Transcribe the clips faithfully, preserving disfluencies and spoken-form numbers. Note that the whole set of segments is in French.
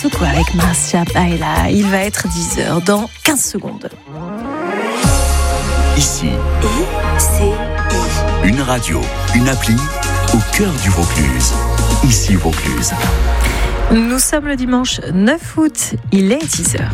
Quoi avec Marcia Baila, il va être dix heures dans quinze secondes. Ici, I C I. Une radio, une appli au cœur du Vaucluse. Ici Vaucluse. Nous sommes le dimanche neuf août, il est dix heures.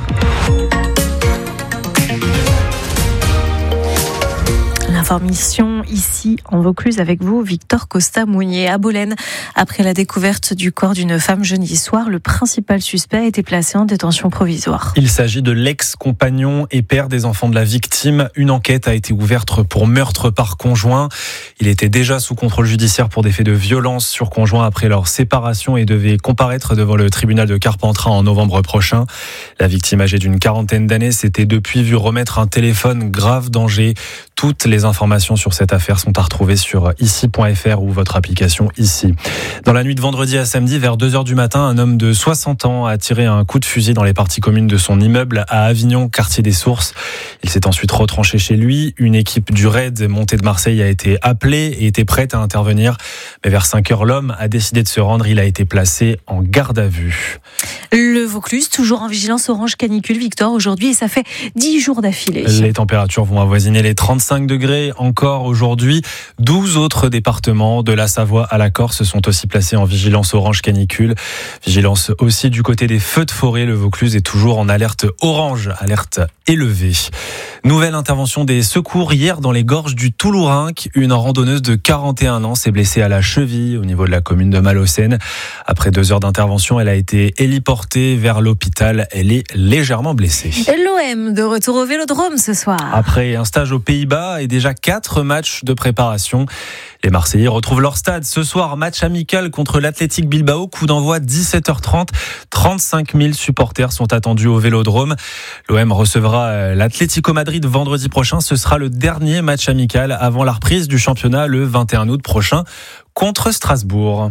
L'information ici en Vaucluse avec vous, Victor Costa-Mounier. À Bolène, après la découverte du corps d'une femme jeudi soir, le principal suspect a été placé en détention provisoire. Il s'agit de l'ex-compagnon et père des enfants de la victime. Une enquête a été ouverte pour meurtre par conjoint. Il était déjà sous contrôle judiciaire pour des faits de violence sur conjoint après leur séparation et devait comparaître devant le tribunal de Carpentras en novembre prochain. La victime, âgée d'une quarantaine d'années, s'était depuis vu remettre un téléphone grave danger. Toutes les informations sur cette affaire sont à retrouver sur ici point f r ou votre application Ici. Dans la nuit de vendredi à samedi, vers deux heures du matin, un homme de soixante ans a tiré un coup de fusil dans les parties communes de son immeuble à Avignon, quartier des Sources. Il s'est ensuite retranché chez lui. Une équipe du raid montée de Marseille a été appelée et était prête à intervenir. Mais vers cinq heures, l'homme a décidé de se rendre. Il a été placé en garde à vue. Le Vaucluse, toujours en vigilance orange canicule, Victor, aujourd'hui, et ça fait dix jours d'affilée. Les températures vont avoisiner les trente-cinq degrés encore aujourd'hui. douze autres départements de la Savoie à la Corse sont aussi placés en vigilance orange canicule. Vigilance aussi du côté des feux de forêt. Le Vaucluse est toujours en alerte orange, alerte élevée. Nouvelle intervention des secours hier dans les gorges du Toulourenc. Une randonneuse de quarante et un ans s'est blessée à la cheville au niveau de la commune de Malaucène. Après deux heures d'intervention, elle a été héliportée vers l'hôpital. Elle est légèrement blessée. L'O M de retour au Vélodrome ce soir. Après un stage aux Pays-Bas et déjà quatre matchs de préparation, les Marseillais retrouvent leur stade. Ce soir, match amical contre l'Athletic Bilbao. Coup d'envoi dix-sept heures trente. trente-cinq mille supporters sont attendus au Vélodrome. L'O M recevra l'Atlético Madrid vendredi prochain. Ce sera le dernier match amical avant la reprise du championnat le vingt et un août prochain contre Strasbourg.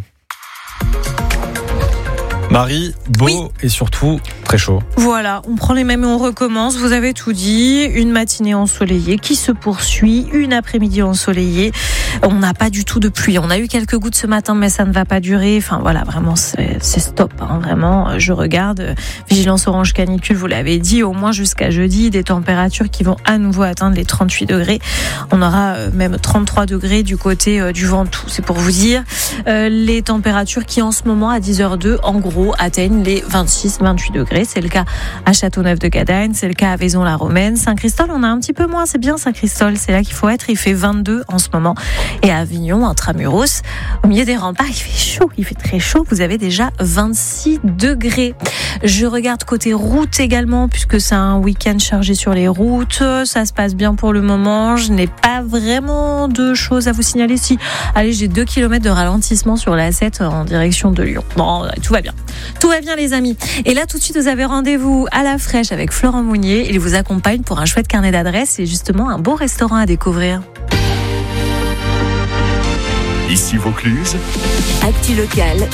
Marie, beau oui. Et surtout très chaud. Voilà, on prend les mêmes et on recommence. Vous avez tout dit. Une matinée ensoleillée qui se poursuit, une après-midi ensoleillée. On n'a pas du tout de pluie. On a eu quelques gouttes ce matin, mais ça ne va pas durer. Enfin voilà, vraiment, c'est, c'est stop. Hein, vraiment, je regarde. Vigilance orange canicule, vous l'avez dit, au moins jusqu'à jeudi. Des températures qui vont à nouveau atteindre les trente-huit degrés. On aura même trente-trois degrés du côté du Ventoux. C'est pour vous dire. Euh, les températures qui, en ce moment, à dix heures deux, en gros, atteignent les vingt-six vingt-huit degrés. C'est le cas à Châteauneuf-de-Gadagne, c'est le cas à Vaison-la-Romaine. Saint-Christol, on a un petit peu moins, c'est bien Saint-Christol, c'est là qu'il faut être. Il fait vingt-deux en ce moment. Et à Avignon, intramuros, au milieu des remparts, il fait chaud, il fait très chaud. Vous avez déjà vingt-six degrés. Je regarde côté route également, puisque c'est un week-end chargé sur les routes. Ça se passe bien pour le moment. Je n'ai pas vraiment de choses à vous signaler. Si, allez, j'ai deux kilomètres de ralentissement sur la sept en direction de Lyon. Bon, tout va bien. Tout va bien les amis. Et là tout de suite vous avez rendez-vous à la fraîche avec Florent Mounier. Il vous accompagne pour un chouette carnet d'adresses et justement un beau restaurant à découvrir. Ici Vaucluse. Actu locale